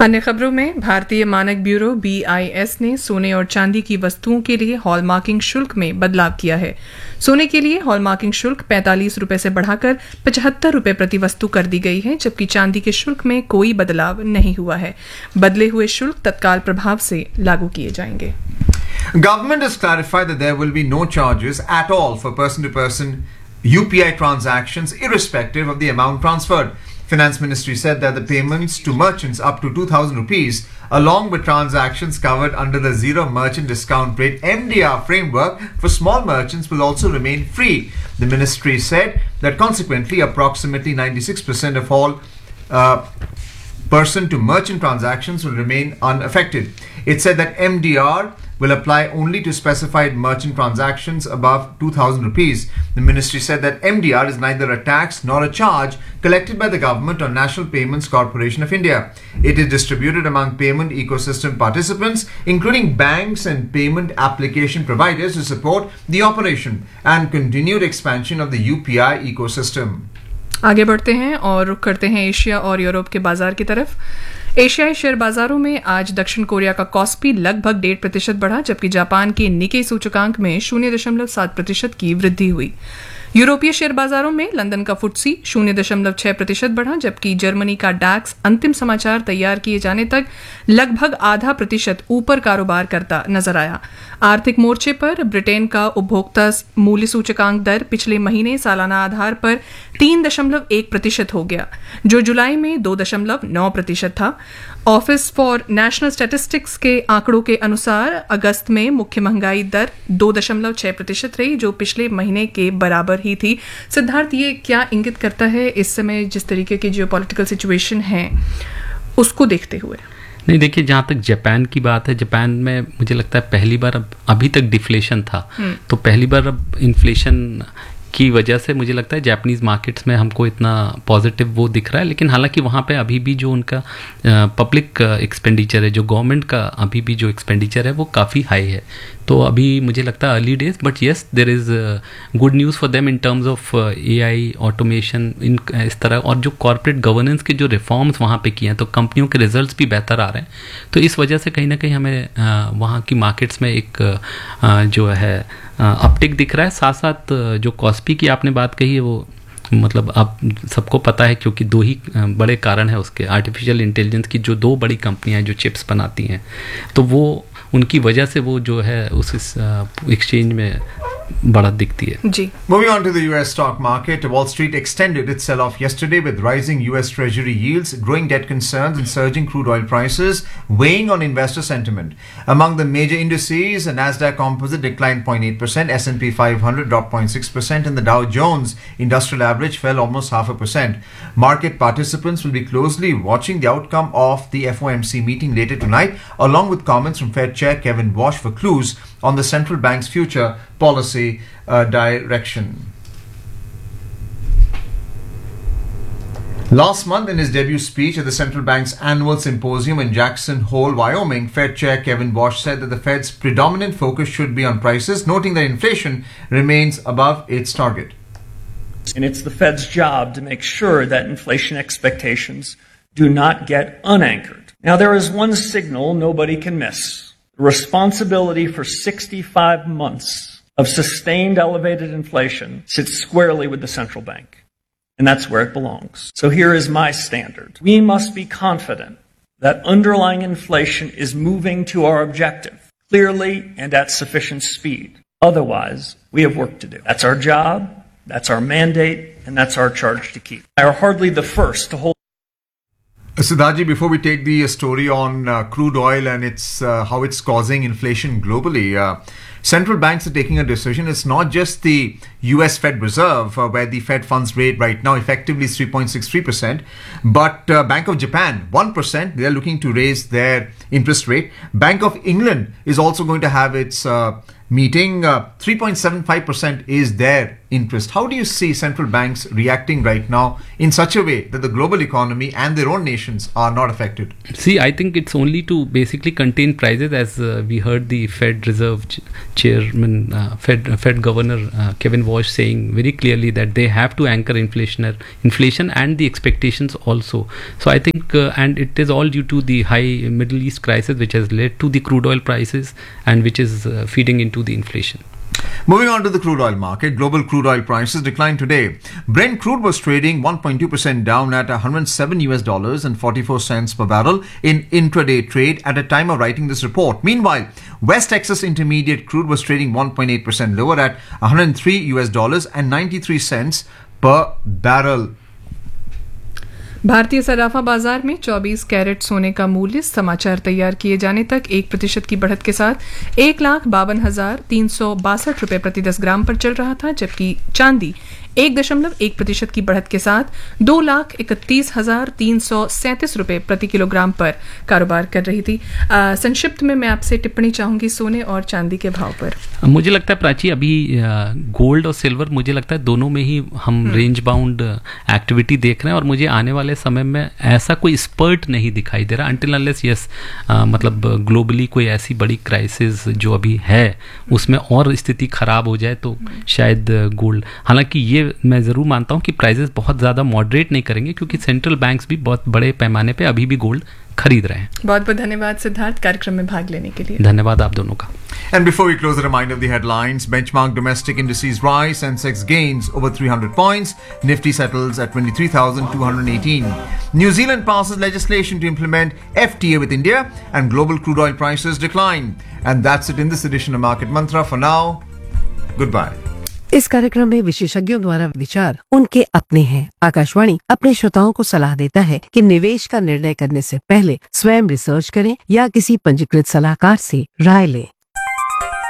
अन्य खबरों में भारतीय मानक ब्यूरो BIS ने सोने और चांदी की वस्तुओं के लिए हॉलमार्किंग शुल्क में बदलाव किया है। सोने के लिए हॉलमार्किंग शुल्क 45 रुपये से बढ़ाकर 75 रुपये प्रति वस्तु कर दी गई है, जबकि चांदी के शुल्क में कोई बदलाव नहीं हुआ है। बदले हुए शुल्क तत्काल प्रभाव से लागू किए जाएंगे। Government has clarified that there will be no charges at all for person-to-person UPI transactions, irrespective of the amount transferred. Finance Ministry said that the payments to merchants up to 2,000 rupees, along with transactions covered under the Zero Merchant Discount Rate (MDR) framework for small merchants, will also remain free. The ministry said that consequently, approximately 96% of all person-to-merchant transactions will remain unaffected. It said that MDR will apply only to specified merchant transactions above 2,000 rupees. The ministry said that MDR is neither a tax nor a charge collected by the government or National Payments Corporation of India. It is distributed among payment ecosystem participants, including banks and payment application providers, to support the operation and continued expansion of the UPI ecosystem. आगे बढ़ते हैं और रुख करते हैं Asia और Europe के बाजार की तरफ। एशियाई शेयर बाजारों में आज दक्षिण कोरिया का कॉस्पी लगभग 1.5% बढ़ा, जबकि जापान के निकेई सूचकांक में 0.7% की वृद्धि हुई। यूरोपीय शेयर बाजारों में लंदन का फुट्सी 0.6% बढ़ा, जबकि जर्मनी का डैक्स अंतिम समाचार तैयार किए जाने तक लगभग 0.5% ऊपर कारोबार करता नजर आया। आर्थिक मोर्चे पर ब्रिटेन का उपभोक्ता मूल्य सूचकांक दर पिछले महीने सालाना आधार पर 3.1% हो गया, जो जुलाई में 2.9% था। ऑफिस फॉर नेशनल स्टैटिस्टिक्स के आंकड़ों के अनुसार अगस्त में मुख्य महंगाई दर 2.6% रही, जो पिछले महीने के बराबर ही थी। सिद्धार्थ, ये क्या इंगित करता है इस समय जिस तरीके की जियोपॉलिटिकल सिचुएशन है उसको देखते हुए? नहीं, देखिए, जहाँ तक जापान की बात है, जापान में मुझे लगता है पहली बार अभी तक डिफ्लेशन था, तो पहली बार अब इन्फ्लेशन की वजह से मुझे लगता है जापानीज़ मार्केट्स में हमको इतना पॉजिटिव वो दिख रहा है। लेकिन हालांकि वहाँ पे अभी भी जो उनका पब्लिक एक्सपेंडिचर है, जो गवर्नमेंट का अभी भी जो एक्सपेंडिचर है वो काफ़ी हाई है। तो अभी मुझे लगता है early days, but yes there is good news for them in terms of AI automation, इन इस तरह, और जो कॉर्पोरेट गवर्नेंस के जो रिफॉर्म्स वहाँ पे किए हैं, तो कंपनियों के रिजल्ट्स भी बेहतर आ रहे हैं। तो इस वजह से कहीं ना कहीं हमें वहाँ की मार्केट्स में एक जो है अपटिक दिख रहा है। साथ साथ जो कॉस्पी की आपने बात कही है वो मतलब आप सबको पता है, क्योंकि दो ही बड़े कारण हैं उसके। आर्टिफिशियल इंटेलिजेंस की जो दो बड़ी कंपनियां हैं जो चिप्स बनाती हैं, तो वो उनकी वजह से वो जो है उस एक्सचेंज में बढ़त दिखती है। जी। Moving on to the US stock market, Wall Street extended its sell-off yesterday with rising US Treasury yields, growing debt concerns and surging crude oil prices weighing on investor sentiment. Among the major indices, the Nasdaq Composite declined 0.8%, S&P 500 dropped 0.6%, and the Dow Jones Industrial Average fell almost 0.5%. Market participants will be closely watching the outcome of the FOMC meeting later tonight, along with comments from Fed Chair Kevin Warsh for clues on the central bank's future policy direction. Last month, in his debut speech at the central bank's annual symposium in Jackson Hole, Wyoming, Fed Chair Kevin Warsh said that the Fed's predominant focus should be on prices, noting that inflation remains above its target. And it's the Fed's job to make sure that inflation expectations do not get unanchored. Now, there is one signal nobody can miss. Responsibility for 65 months of sustained elevated inflation sits squarely with the central bank, and that's where it belongs. So here is my standard. We must be confident that underlying inflation is moving to our objective clearly and at sufficient speed. Otherwise, we have work to do. That's our job, that's our mandate, and that's our charge to keep. We are hardly the first to hold. Siddharji, before we take the story on crude oil and its how it's causing inflation globally, central banks are taking a decision. It's not just the US Fed Reserve, where the Fed funds rate right now effectively is 3.63%, but Bank of Japan, 1%. They're looking to raise their interest rate. Bank of England is also going to have its meeting. 3.75% is their interest. How do you see central banks reacting right now in such a way that the global economy and their own nations are not affected? See, I think it's only to basically contain prices, as we heard the Fed Reserve Chairman, Fed Governor Kevin Walsh saying very clearly that they have to anchor inflation and the expectations also. So I think, and it is all due to the high Middle East crisis, which has led to the crude oil prices and which is feeding into the inflation. Moving on to the crude oil market, global crude oil prices declined today. Brent crude was trading 1.2% down at $107 and 44 cents per barrel in intraday trade at a time of writing this report. Meanwhile, West Texas Intermediate crude was trading 1.8% lower at $103 and 93 cents per barrel. भारतीय सराफा बाजार में 24 carat सोने का मूल्य समाचार तैयार किए जाने तक 1% की बढ़त के साथ 1,52,362 रुपए प्रति 10 ग्राम पर चल रहा था, जबकि चांदी 1.1% की बढ़त के साथ 2,31,337 रुपए प्रति किलोग्राम पर कारोबार कर रही थी। संक्षिप्त में मैं आपसे टिप्पणी चाहूंगी सोने और चांदी के भाव पर। मुझे लगता है प्राची, अभी गोल्ड और सिल्वर मुझे लगता है दोनों में ही हम रेंज बाउंड एक्टिविटी देख रहे हैं और मुझे आने वाले समय में ऐसा कोई स्पर्ट नहीं दिखाई दे रहा अनटिल अनलेस मतलब ग्लोबली कोई ऐसी बड़ी क्राइसिस जो अभी है उसमें और स्थिति खराब हो जाए तो शायद गोल्ड, हालांकि ये मैं जरूर मानता हूं कि प्राइसेस बहुत ज्यादा मॉडरेट नहीं करेंगे क्योंकि सेंट्रल बैंक्स भी बहुत बड़े पैमाने पे अभी भी गोल्ड खरीद रहे हैं। बहुत बहुत धन्यवाद सिद्धार्थ कार्यक्रम में भाग लेने के लिए। धन्यवाद आप दोनों का। And before we close, a reminder of the headlines. Benchmark domestic indices rise, Sensex gains over 300 points. Nifty settles at 23,218. New Zealand passes legislation to implement FTA with India and global crude oil prices decline. And that's it in this edition of Market Mantra. For now, goodbye. इस कार्यक्रम में विशेषज्ञों द्वारा विचार उनके अपने हैं। आकाशवाणी अपने श्रोताओं को सलाह देता है कि निवेश का निर्णय करने से पहले स्वयं रिसर्च करें या किसी पंजीकृत सलाहकार से राय लें।